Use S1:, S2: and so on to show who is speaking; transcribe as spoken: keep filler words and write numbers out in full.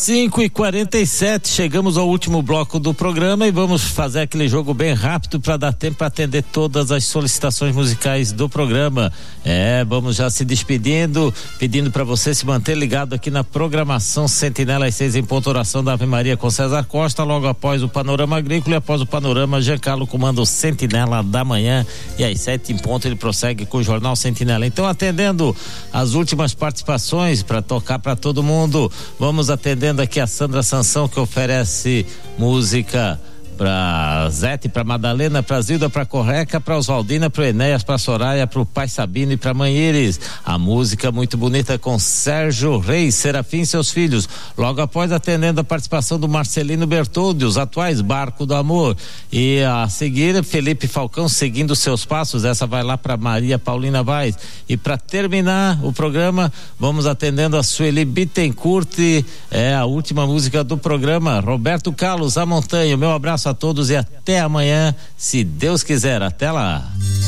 S1: cinco e quarenta e sete, chegamos ao último bloco do programa e vamos fazer aquele jogo bem rápido para dar tempo para atender todas as solicitações musicais do programa. É, vamos já se despedindo, pedindo para você se manter ligado aqui na programação Sentinela às seis em ponto, oração da Ave Maria com César Costa, logo após o Panorama Agrícola e após o Panorama, Giancarlo comanda o Sentinela da Manhã e às sete em ponto ele prossegue com o Jornal Sentinela. Então, atendendo as últimas participações para tocar para todo mundo, vamos atendendo aqui a Sandra Sansão, que oferece música para Zete, para Madalena, para Zilda, para Correca, para Oswaldina, para Enéas, para Soraya, para o pai Sabino e para Mãe Iris. A música muito bonita com Sérgio Reis, Serafim e seus filhos. Logo após, atendendo a participação do Marcelino Bertoldi, os atuais Barco do Amor. E a seguir, Felipe Falcão seguindo seus passos. Essa vai lá para Maria Paulina Vaz. E para terminar o programa, vamos atendendo a Sueli Bittencourt, é a última música do programa. Roberto Carlos, A Montanha. Meu abraço a todos e até amanhã, se Deus quiser. Até lá.